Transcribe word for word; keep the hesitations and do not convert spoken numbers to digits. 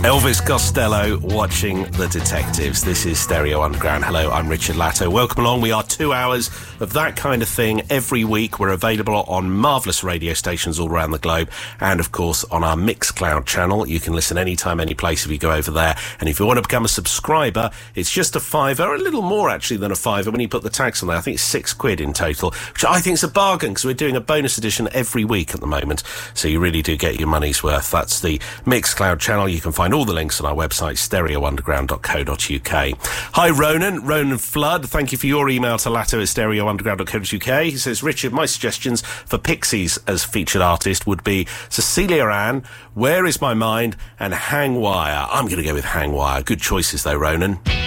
Elvis Costello watching The Detectives. This is Stereo Underground. Hello, I'm Richard Latto. Welcome along. We are two hours of that kind of thing every week. We're available on marvellous radio stations all around the globe and, of course, on our Mixcloud channel. You can listen anytime, any place if you go over there. And if you want to become a subscriber, it's just a fiver, or a little more actually than a fiver when you put the tax on there. I think it's six quid in total, which I think is a bargain because we're doing a bonus edition every week at the moment. So you really do get your money's worth. That's the Mixcloud channel. You can find all the links on our website, stereo underground dot co dot uk. Hi, Ronan. Ronan Flood. Thank you for your email to latto at stereo underground dot co dot uk. He says, Richard, my suggestions for Pixies as featured artist would be Cecilia Ann, Where Is My Mind, and Hang Wire. I'm going to go with Hang Wire. Good choices, though, Ronan.